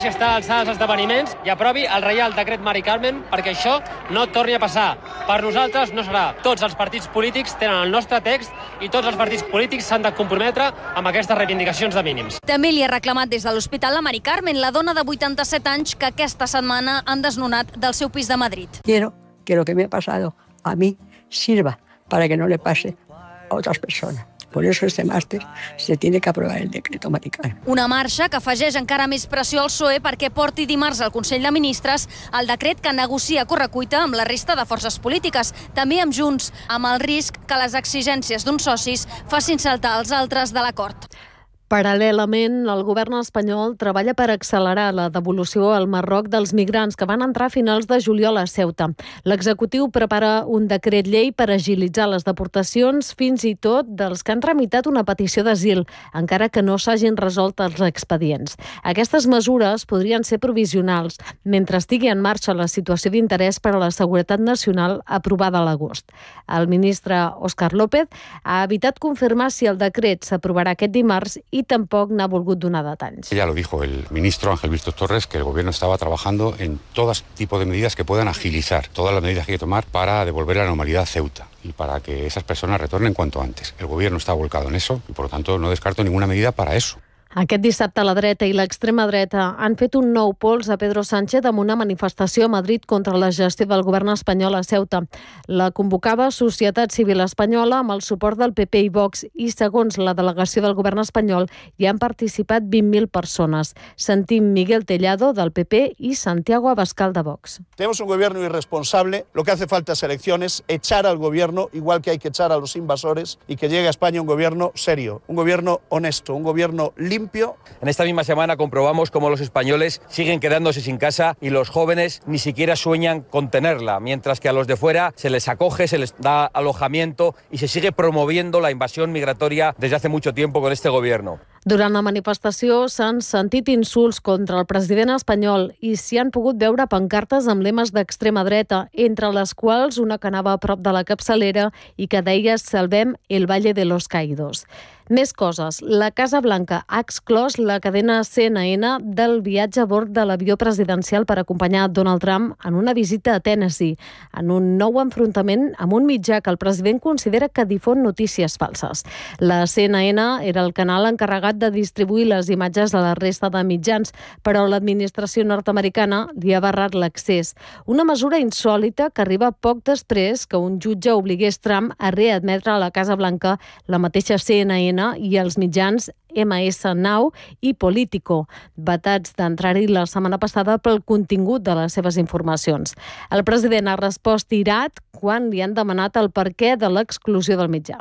Està a l'alçada dels esdeveniments i aprovi el Reial Decret Mari Carmen perquè això no torni a passar. Per nosaltres no serà. Tots els partits polítics tenen el nostre text i tots els partits polítics s'han de comprometre amb aquestes reivindicacions de mínims. També li ha reclamat des de l'Hospital la Mari Carmen, la dona de 87 anys que aquesta setmana han desnonat del seu pis de Madrid. Quiero que lo que me ha pasado a mí sirva para que no le pase a otras personas. Por eso este martes se tiene que aprobar el decreto Mari Carmen. Una marxa que afegeix encara més pressió al PSOE perquè porti dimarts al Consell de Ministres el decret que negocia a correcuita amb la resta de forces polítiques, també amb Junts, amb el risc que les exigències d'uns socis facin saltar els altres de l'acord. Paral·lelament, el govern espanyol treballa per accelerar la devolució al Marroc dels migrants que van entrar a finals de juliol a Ceuta. L'executiu prepara un decret llei per agilitzar les deportacions fins i tot dels que han tramitat una petició d'asil, encara que no s'hagin resolt els expedients. Aquestes mesures podrien ser provisionals, mentre estigui en marxa la situació d'interès per a la seguretat nacional aprovada a l'agost. El ministre Óscar López ha evitat confirmar si el decret s'aprovarà aquest dimarts i tampoc n'ha volgut donar detalls. Ya lo dijo el ministro Ángel Víctor Torres, que el gobierno estaba trabajando en todo tipo de medidas que puedan agilizar todas las medidas que hay que tomar para devolver la normalidad a Ceuta y para que esas personas retornen cuanto antes. El gobierno está volcado en eso y por lo tanto no descarto ninguna medida para eso. Aquest dissabte la dreta i l'extrema dreta han fet un nou pols a Pedro Sánchez amb una manifestació a Madrid contra la gestió del govern espanyol a Ceuta. La convocava Societat Civil Espanyola amb el suport del PP i Vox i, segons la delegació del govern espanyol, hi han participat 20.000 persones. Sentim Miguel Tellado, del PP, y Santiago Abascal, de Vox. Tenemos un gobierno irresponsable, lo que hace falta es elecciones, echar al gobierno, igual que hay que echar a los invasores, y que llegue a España un gobierno serio, un gobierno honesto, un gobierno limpio. En esta misma semana comprobamos cómo los españoles siguen quedándose sin casa y los jóvenes ni siquiera sueñan con tenerla, mientras que a los de fuera se les acoge, se les da alojamiento y se sigue promoviendo la invasión migratoria desde hace mucho tiempo con este gobierno. Durant la manifestació s'han sentit insults contra el president espanyol i s'hi han pogut veure pancartes amb lemes d'extrema dreta, entre les quals una que anava a prop de la capçalera i que deia «Salvem el Valle de los Caídos». Més coses. La Casa Blanca ha exclòs la cadena CNN del viatge a bord de l'avió presidencial per acompanyar Donald Trump en una visita a Tennessee, en un nou enfrontament amb un mitjà que el president considera que difon notícies falses. La CNN era el canal encarregat de distribuir les imatges a la resta de mitjans, però l'administració nord-americana li ha barrat l'accés. Una mesura insòlita que arriba poc després que un jutge obligués Trump a readmetre a la Casa Blanca la mateixa CNN i els mitjans MS Now i Politico, vetats d'entrar-hi la setmana passada pel contingut de les seves informacions. El president ha respost irat quan li han demanat el perquè de l'exclusió del mitjà.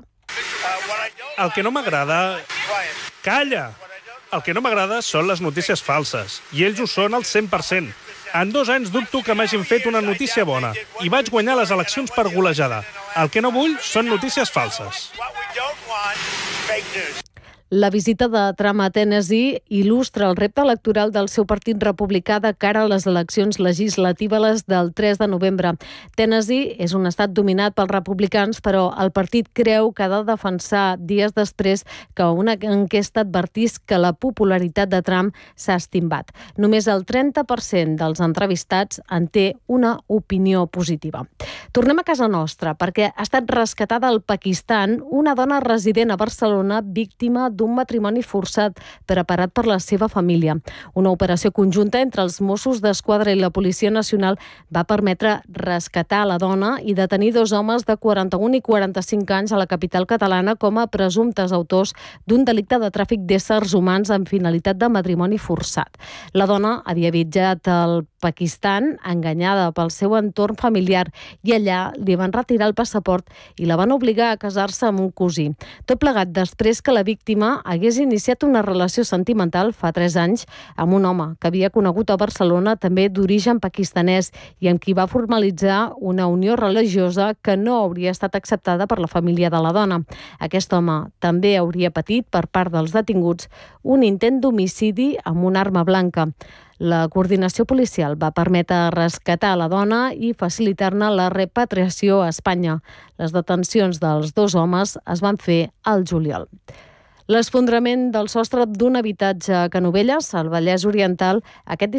El que no m'agrada... Calla! El que no m'agrada són les notícies falses, i ells ho són al 100%. En 2 anys dubto que m'hagin fet una notícia bona, i vaig guanyar les eleccions per golejada. El que no vull són notícies falses. La visita de Trump a Tennessee il·lustra el repte electoral del seu partit republicà de cara a les eleccions legislatives del 3 de novembre. Tennessee és un estat dominat pels republicans, però el partit creu que ha de defensar dies després que una enquesta advertís que la popularitat de Trump s'ha estimbat. Només el 30% dels entrevistats en té una opinió positiva. Tornem a casa nostra, perquè ha estat rescatada al Pakistan una dona resident a Barcelona víctima d'un matrimoni forçat preparat per la seva família. Una operació conjunta entre els Mossos d'Esquadra i la Policia Nacional va permetre rescatar la dona i detenir 2 homes de 41 i 45 anys a la capital catalana com a presumptes autors d'un delicte de tràfic d'éssers humans amb finalitat de matrimoni forçat. La dona havia viatjat al Pakistan enganyada pel seu entorn familiar i allà li van retirar el passaport i la van obligar a casar-se amb un cosí. Tot plegat després que la víctima hagués iniciat una relació sentimental fa 3 anys amb un home que havia conegut a Barcelona, també d'origen pakistanès, i amb qui va formalitzar una unió religiosa que no hauria estat acceptada per la família de la dona. Aquest home també hauria patit, per part dels detinguts, un intent d'homicidi amb una arma blanca. La coordinació policial va permetre rescatar la dona i facilitar-ne la repatriació a Espanya. Les detencions dels 2 homes es van fer al juliol. L'esfondrament del sostre d'un habitatge a Canovelles, al Vallès Oriental, aquest